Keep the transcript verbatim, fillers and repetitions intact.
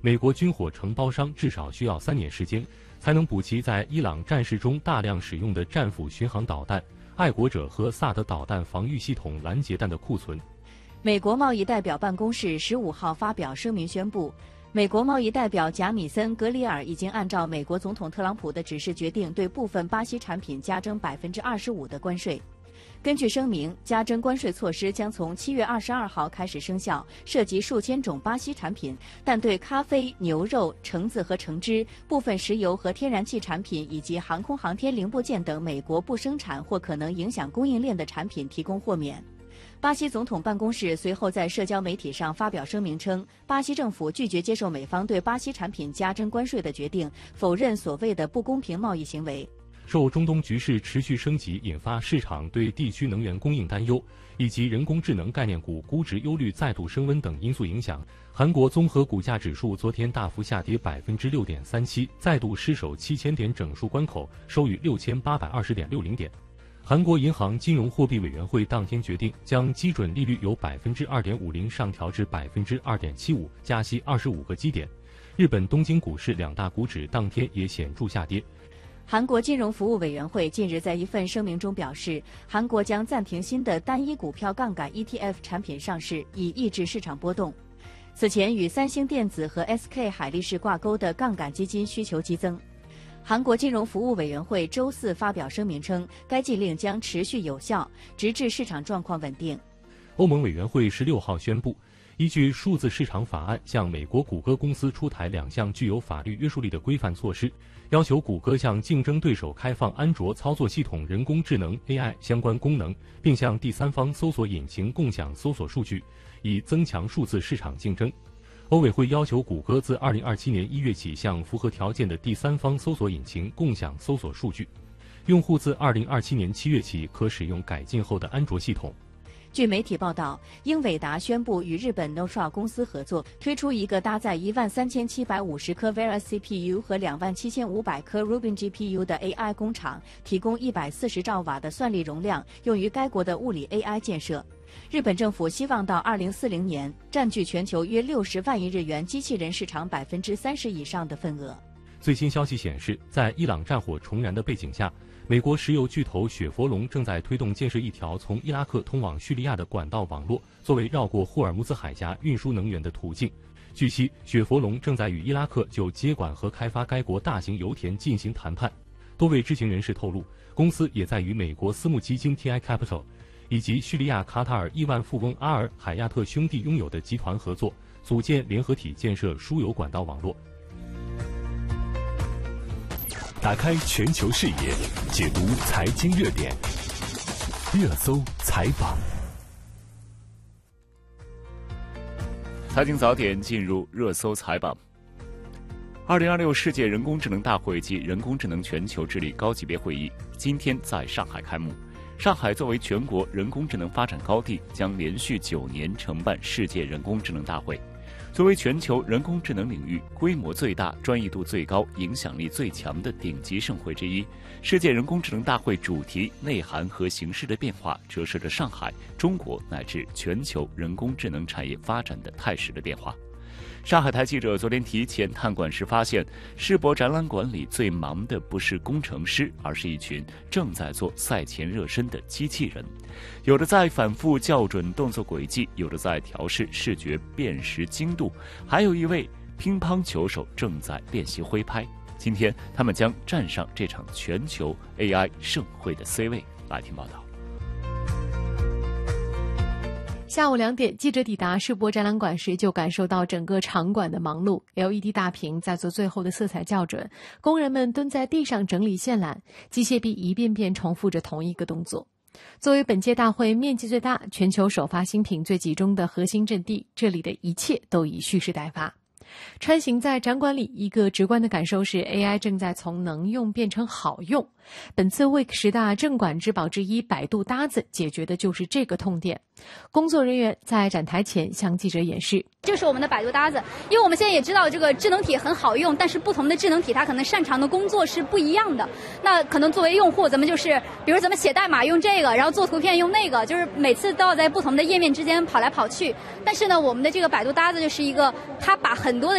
美国军火承包商至少需要三年时间，才能补齐在伊朗战事中大量使用的战斧巡航导弹、爱国者和萨德导弹防御系统拦截弹的库存。 美国贸易代表办公室十五号发表声明宣布，美国贸易代表贾米森·格里尔已经按照美国总统特朗普的指示决定，对部分巴西产品加征百分之二十五的关税。根据声明，加征关税措施将从七月二十二号开始生效，涉及数千种巴西产品，但对咖啡、牛肉、橙子和橙汁、部分石油和天然气产品以及航空航天零部件等美国不生产或可能影响供应链的产品提供豁免。巴西总统办公室随后在社交媒体上发表声明称，巴西政府拒绝接受美方对巴西产品加征关税的决定，否认所谓的不公平贸易行为。 受中东局势持续升级引发市场对地区能源供应担忧，以及人工智能概念股估值忧虑再度升温等因素影响，韩国综合股价指数昨天大幅下跌百分之六点三七，再度失守七千点整数关口，收于六千八百二十点六零点。韩国银行金融货币委员会当天决定将基准利率由百分之二点五零上调至百分之二点七五，加息二十五个基点。日本东京股市两大股指当天也显著下跌。 韩国金融服务委员会近日在一份声明中表示，韩国将暂停新的单一股票杠杆 E T F 产品上市，以抑制市场波动。此前与三星电子和 S K 海力士挂钩的杠杆基金需求激增。韩国金融服务委员会周四发表声明称，该禁令将持续有效，直至市场状况稳定。 欧盟委员会十六号宣布，依据数字市场法案，向美国谷歌公司出台两项具有法律约束力的规范措施，要求谷歌向竞争对手开放安卓操作系统人工智能 A I 相关功能，并向第三方搜索引擎共享搜索数据，以增强数字市场竞争。欧委会要求谷歌自二零二七年一月起向符合条件的第三方搜索引擎共享搜索数据，用户自二零二七年七月起可使用改进后的安卓系统。 据媒体报道，英伟达宣布与日本 Noctua 公司合作，推出一个搭载一万三千七百五十颗 Vera C P U 和两万七千五百颗 Rubin G P U 的 A I 工厂，提供一百四十兆瓦的算力容量，用于该国的物理 A I 建设。日本政府希望到二零四零年占据全球约六十万亿日元机器人市场百分之三十以上的份额。 最新消息显示，在伊朗战火重燃的背景下，美国石油巨头雪佛龙正在推动建设一条从伊拉克通往叙利亚的管道网络，作为绕过霍尔木兹海峡运输能源的途径。据悉，雪佛龙正在与伊拉克就接管和开发该国大型油田进行谈判。多位知情人士透露，公司也在与美国私募基金 T I Capital 以及叙利亚卡塔尔亿万富翁阿尔海亚特兄弟拥有的集团合作，组建联合体建设输油管道网络。 打开全球视野，解读财经热点，热搜采访。 财经早点进入热搜采访。二零二六世界人工智能大会暨人工智能全球治理高级别会议今天在上海开幕。上海作为全国人工智能发展高地，将连续九年承办世界人工智能大会。作为全球人工智能领域规模最大、专业度最高、影响力最强的顶级盛会之一，世界人工智能大会主题、内涵和形式的变化，折射着上海、中国乃至全球人工智能产业发展的态势的变化。上海台记者昨天提前探馆时发现，世博展览馆里最忙的不是工程师，而是一群正在做赛前热身的机器人。有的在反复校准动作轨迹，有的在调试视觉辨识精度，还有一位乒乓球手正在练习挥拍。今天他们将站上这场全球 A I 盛会的 C 位。来听报道。 下午两点，记者抵达世博展览馆时，就感受到整个场馆的忙碌。L E D 大屏在做最后的色彩校准，工人们蹲在地上整理线缆，机械臂一遍遍重复着同一个动作。作为本届大会面积最大、全球首发新品最集中的核心阵地，这里的一切都已蓄势待发。穿行在展馆里，一个直观的感受是 A I 正在从能用变成好用。本次 Week 十大镇馆之宝之一百度搭子解决的就是这个痛点。工作人员在展台前向记者演示， 就是我们的百度搭子。因为我们现在也知道这个智能体很好用，但是不同的智能体它可能擅长的工作是不一样的。那可能作为用户，咱们就是比如咱们写代码用这个，然后做图片用那个，就是每次都要在不同的页面之间跑来跑去。但是呢，我们的这个百度搭子就是一个它把很多的